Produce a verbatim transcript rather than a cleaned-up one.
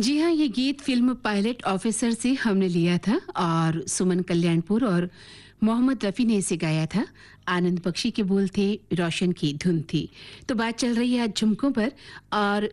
जी हाँ, ये गीत फ़िल्म पायलट ऑफ़िसर से हमने लिया था और सुमन कल्याणपुर और मोहम्मद रफ़ी ने इसे गाया था। आनंद बख्शी के बोल थे, रोशन की धुन थी। तो बात चल रही है आज झुमकों पर और